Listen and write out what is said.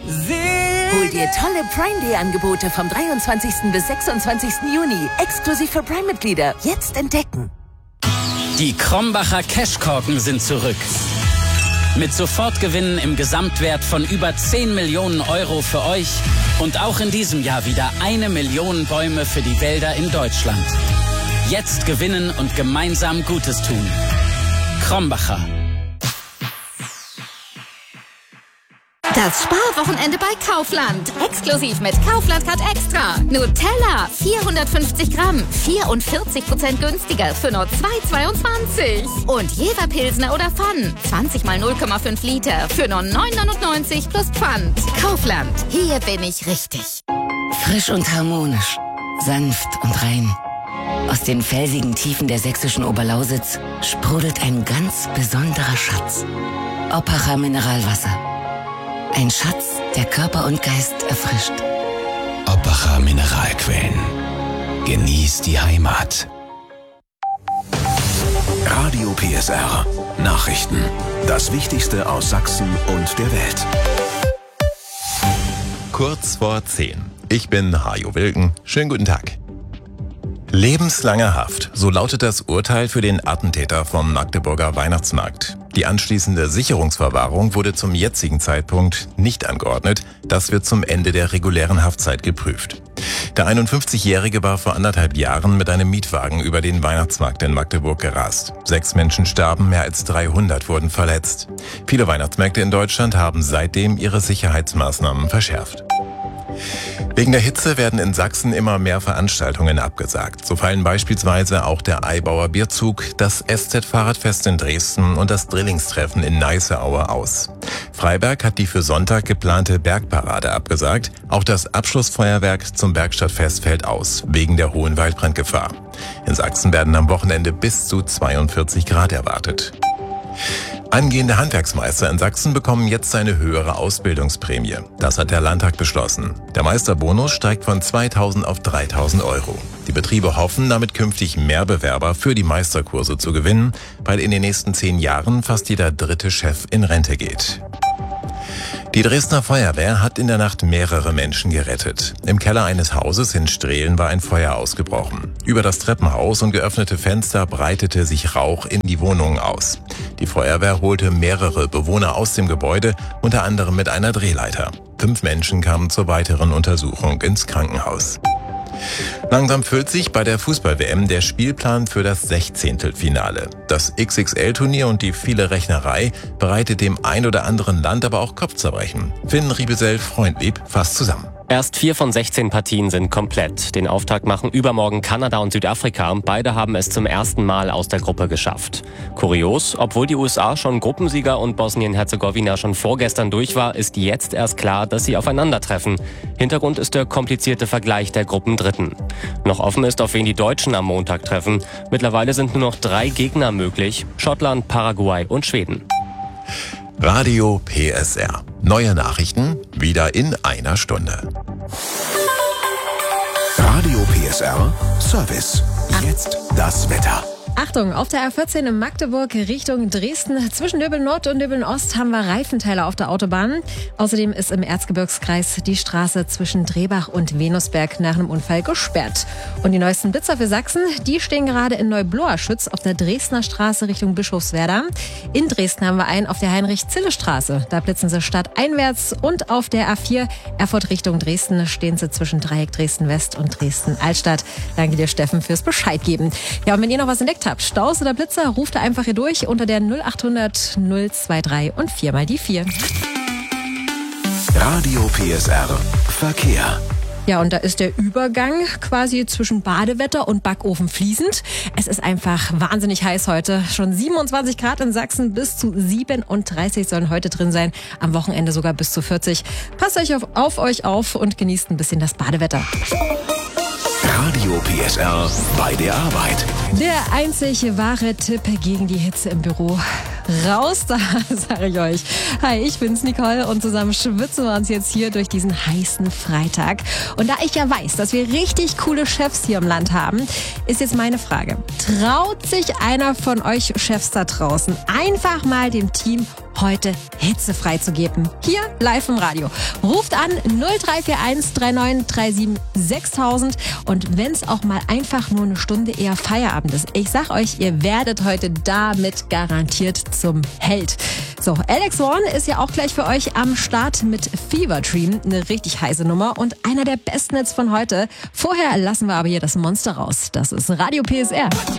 Hol dir tolle Prime Day Angebote vom 23. bis 26. Juni. Exklusiv für Prime-Mitglieder. Jetzt entdecken. Die Krombacher Cashkorken sind zurück. Mit Sofortgewinnen im Gesamtwert von über 10 Millionen Euro für euch und auch in diesem Jahr wieder 1 Million Bäume für die Wälder in Deutschland. Jetzt gewinnen und gemeinsam Gutes tun. Krombacher. Das Sparwochenende bei Kaufland. Exklusiv mit Kaufland Card Extra. Nutella 450 Gramm, 44% günstiger für nur 2,22. Und Jever Pilsner oder Pfann, 20 mal 0,5 Liter für nur 9,99 plus Pfand. Kaufland, hier bin ich richtig. Frisch und harmonisch, sanft und rein. Aus den felsigen Tiefen der sächsischen Oberlausitz sprudelt ein ganz besonderer Schatz. Oppacher Mineralwasser. Ein Schatz, der Körper und Geist erfrischt. Oppacher Mineralquellen. Genieß die Heimat. Radio PSR. Nachrichten. Das Wichtigste aus Sachsen und der Welt. Kurz vor 10. Ich bin Hajo Wilken. Schönen guten Tag. Lebenslange Haft, so lautet das Urteil für den Attentäter vom Magdeburger Weihnachtsmarkt. Die anschließende Sicherungsverwahrung wurde zum jetzigen Zeitpunkt nicht angeordnet. Das wird zum Ende der regulären Haftzeit geprüft. Der 51-Jährige war vor 1,5 Jahren mit einem Mietwagen über den Weihnachtsmarkt in Magdeburg gerast. 6 Menschen starben, mehr als 300 wurden verletzt. Viele Weihnachtsmärkte in Deutschland haben seitdem ihre Sicherheitsmaßnahmen verschärft. Wegen der Hitze werden in Sachsen immer mehr Veranstaltungen abgesagt. So fallen beispielsweise auch der Aibauer Bierzug, das SZ-Fahrradfest in Dresden und das Drillingstreffen in Neiße-Aue aus. Freiberg hat die für Sonntag geplante Bergparade abgesagt. Auch das Abschlussfeuerwerk zum Bergstadtfest fällt aus, wegen der hohen Waldbrandgefahr. In Sachsen werden am Wochenende bis zu 42 Grad erwartet. Angehende Handwerksmeister in Sachsen bekommen jetzt eine höhere Ausbildungsprämie. Das hat der Landtag beschlossen. Der Meisterbonus steigt von 2.000 auf 3.000 Euro. Die Betriebe hoffen, damit künftig mehr Bewerber für die Meisterkurse zu gewinnen, weil in den nächsten 10 Jahren fast jeder 3. Chef in Rente geht. Die Dresdner Feuerwehr hat in der Nacht mehrere Menschen gerettet. Im Keller eines Hauses in Strehlen war ein Feuer ausgebrochen. Über das Treppenhaus und geöffnete Fenster breitete sich Rauch in die Wohnungen aus. Die Feuerwehr holte mehrere Bewohner aus dem Gebäude, unter anderem mit einer Drehleiter. 5 Menschen kamen zur weiteren Untersuchung ins Krankenhaus. Langsam füllt sich bei der Fußball-WM der Spielplan für das 16. Finale. Das XXL-Turnier und die viele Rechnerei bereitet dem ein oder anderen Land aber auch Kopfzerbrechen. Finn Riebesell-Freundlieb fasst zusammen. Erst 4 von 16 Partien sind komplett. Den Auftakt machen übermorgen Kanada und Südafrika. Beide haben es zum ersten Mal aus der Gruppe geschafft. Kurios, obwohl die USA schon Gruppensieger und Bosnien-Herzegowina schon vorgestern durch war, ist jetzt erst klar, dass sie aufeinandertreffen. Hintergrund ist der komplizierte Vergleich der Gruppendritten. Noch offen ist, auf wen die Deutschen am Montag treffen. Mittlerweile sind nur noch 3 Gegner möglich: Schottland, Paraguay und Schweden. Radio PSR. Neue Nachrichten wieder in einer Stunde. Radio PSR Service. Jetzt das Wetter. Achtung, auf der A14 in Magdeburg Richtung Dresden. Zwischen Döbeln Nord und Döbeln Ost haben wir Reifenteile auf der Autobahn. Außerdem ist im Erzgebirgskreis die Straße zwischen Drehbach und Venusberg nach einem Unfall gesperrt. Und die neuesten Blitzer für Sachsen, die stehen gerade in Neubloerschütz auf der Dresdner Straße Richtung Bischofswerda. In Dresden haben wir einen auf der Heinrich-Zille-Straße. Da blitzen sie stadteinwärts. Und auf der A4 Erfurt Richtung Dresden stehen sie zwischen Dreieck Dresden-West und Dresden-Altstadt. Danke dir, Steffen, fürs Bescheid geben. Ja, und wenn ihr noch was entdeckt habt, Staus oder Blitzer, ruft da einfach hier durch unter der 0800 023 und 4 mal die 4. Radio PSR Verkehr. Ja, und da ist der Übergang quasi zwischen Badewetter und Backofen fließend. Es ist einfach wahnsinnig heiß heute. Schon 27 Grad in Sachsen, bis zu 37 sollen heute drin sein. Am Wochenende sogar bis zu 40. Passt euch auf euch auf und genießt ein bisschen das Badewetter. Radio PSR bei der Arbeit. Der einzig wahre Tipp gegen die Hitze im Büro. Raus da, sage ich euch. Hi, ich bin's, Nicole, und zusammen schwitzen wir uns jetzt hier durch diesen heißen Freitag. Und da ich ja weiß, dass wir richtig coole Chefs hier im Land haben, ist jetzt meine Frage. Traut sich einer von euch Chefs da draußen einfach mal dem Team heute hitzefrei zu geben. Hier live im Radio. Ruft an 0341 3937 6000 und wenn es auch mal einfach nur eine Stunde eher Feierabend ist. Ich sag euch, ihr werdet heute damit garantiert zum Held. So, Alex Warren ist ja auch gleich für euch am Start mit Fever Dream. Eine richtig heiße Nummer und einer der besten Hits von heute. Vorher lassen wir aber hier das Monster raus. Das ist Radio PSR.